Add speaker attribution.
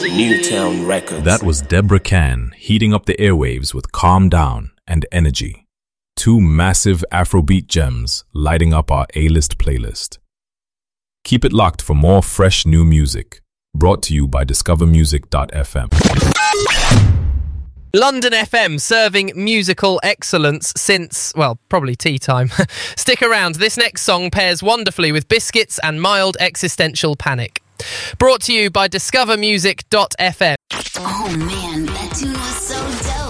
Speaker 1: Newtown Records.
Speaker 2: That was Deborah Can heating up the airwaves with Calm Down and Energy. Two massive Afrobeat gems lighting up our A-list playlist. Keep it locked for more fresh new music. Brought to you by discovermusic.fm.
Speaker 3: London FM, serving musical excellence since, well, probably tea time. Stick around, this next song pairs wonderfully with Biscuits and Mild Existential Panic. Brought to you by discovermusic.fm.
Speaker 4: Oh man, that tune was so dope.